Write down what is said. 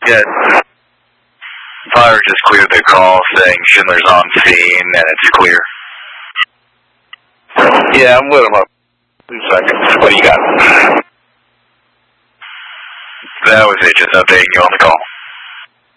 Yeah. Fire just cleared the call saying Schindler's on scene and it's clear. Yeah, I'm with him up. 2 seconds. What do you got? That was it, just updating you on the call.